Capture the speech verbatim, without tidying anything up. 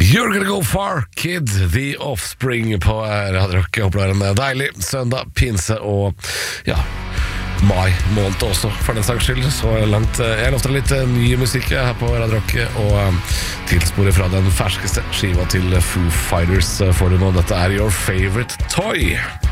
You're gonna go far, kid, The Offspring på Radio Rock. Jeg håper det er en deilig søndag, pinse og ja, mai måned også, for den saks skyld. Så langt jeg lovte litt ny musikk her på Radio Rock, og tilsporet fra den ferskeste skiva til Foo Fighters får du nå. Dette er Your Favorite Toy.